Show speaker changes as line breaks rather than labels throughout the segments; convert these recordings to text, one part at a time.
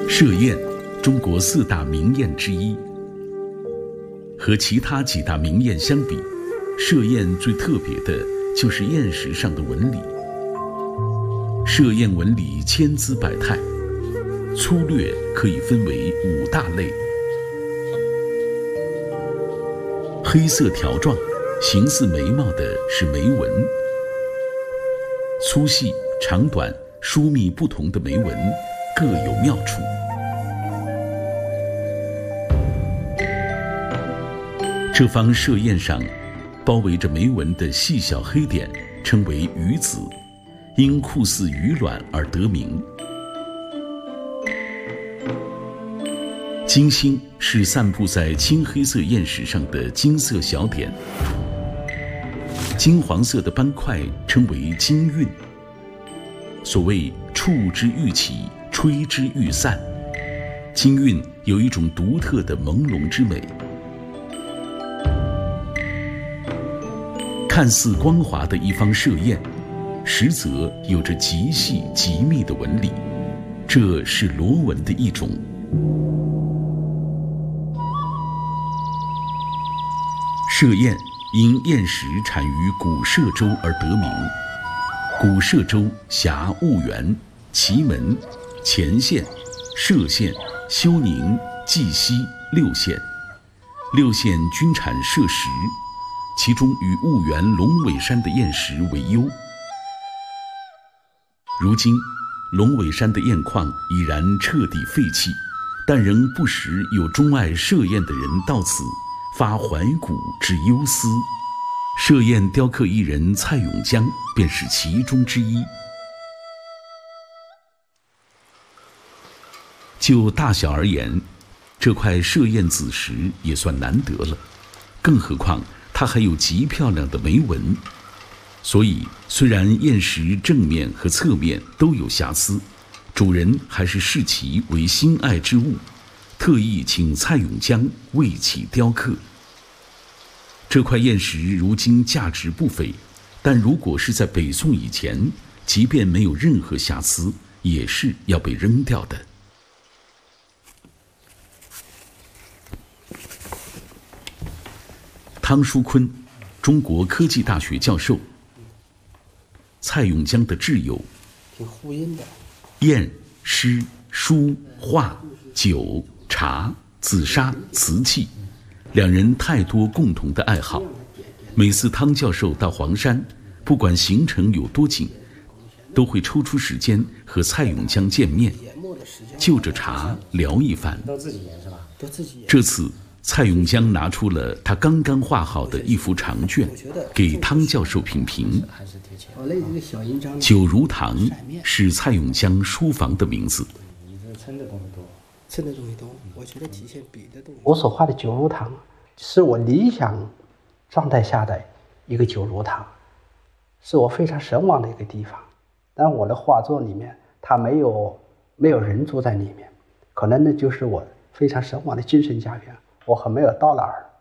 歙砚，中国4大名砚之一。和其他几大名砚相比，歙砚最特别的就是砚石上的纹理。歙砚纹理千姿百态，粗略可以分为5大类。黑色条状，形似眉毛的是眉纹。粗细、长短、疏密不同的眉纹各有妙处。这方歙砚上包围着眉纹的细小黑点称为鱼子，因酷似鱼卵而得名。金星是散布在青黑色砚石上的金色小点，金黄色的斑块称为金晕。所谓触之欲起，吹之欲散，金晕有一种独特的朦胧之美。看似光滑的一方歙砚，实则有着极细极密的纹理，这是螺纹的一种。歙砚因砚石产于古歙州而得名。古歙州辖婺源、祁门、乾县、歙县、休宁、绩溪6县，6县均产歙石，其中以婺源龙尾山的砚石为优。如今，龙尾山的砚矿已然彻底废弃，但仍不时有钟爱歙砚的人到此发怀古之忧思。歙砚雕刻艺人蔡永江便是其中之一。就大小而言，这块歙砚紫石也算难得了，更何况它还有极漂亮的眉纹。所以虽然砚石正面和侧面都有瑕疵，主人还是视其为心爱之物，特意请蔡永江为其雕刻。这块砚石如今价值不菲，但如果是在北宋以前，即便没有任何瑕疵，也是要被扔掉的。汤书坤，中国科技大学教授，蔡永江的挚友，
挺呼应的。
砚、诗、书、画、酒、茶、紫砂、瓷器，两人太多共同的爱好。每次汤教授到黄山，不管行程有多紧，都会抽出时间和蔡永江见面，就着茶聊一番。
都自己研是吧？都自己研。
这次蔡永江拿出了他刚刚画好的一幅长卷，给汤教授品评。九如堂是蔡永江书房的名字。
你这称的东西多，称的东西多，我觉得体现笔的东西。
我所画的九如堂，是我理想状态下的一个九如堂，是我非常神往的一个地方。但我的画作里面，它没有人住在里面，可能那就是我非常神往的精神家园。我很没有到哪儿。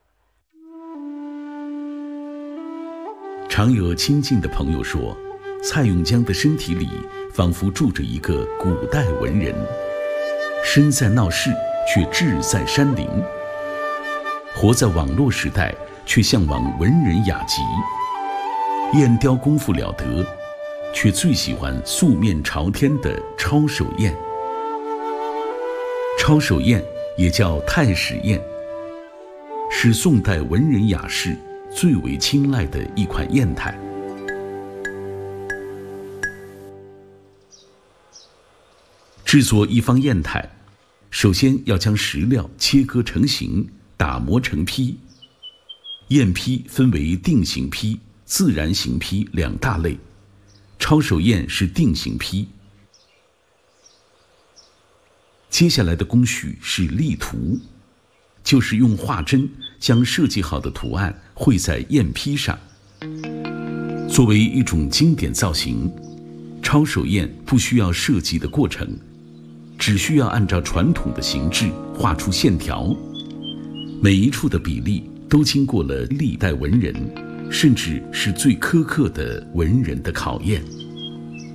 常有亲近的朋友说，蔡永江的身体里仿佛住着一个古代文人，身在闹市，却志在山林；活在网络时代，却向往文人雅集。砚雕功夫了得，却最喜欢素面朝天的抄手砚。抄手砚也叫太史砚，是宋代文人雅士最为青睐的一款砚台。制作一方砚台，首先要将石料切割成形，打磨成坯。砚坯分为定型坯、自然形坯两大类，抄手砚是定型坯。接下来的工序是立图，就是用画针将设计好的图案绘在砚坯上。作为一种经典造型，抄手砚不需要设计的过程，只需要按照传统的形制画出线条，每一处的比例都经过了历代文人，甚至是最苛刻的文人的考验。